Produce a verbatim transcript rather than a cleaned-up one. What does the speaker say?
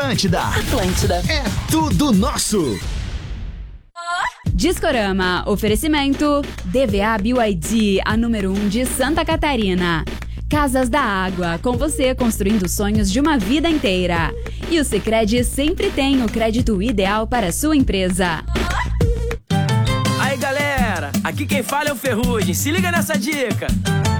Atlântida. Atlântida. É tudo nosso. Discorama, oferecimento D V A B Y D, a número um de Santa Catarina. Casas da Água, com você construindo sonhos de uma vida inteira. E o Sicredi sempre tem o crédito ideal para a sua empresa. Aí galera, aqui quem fala é o Ferrugem, se liga nessa dica.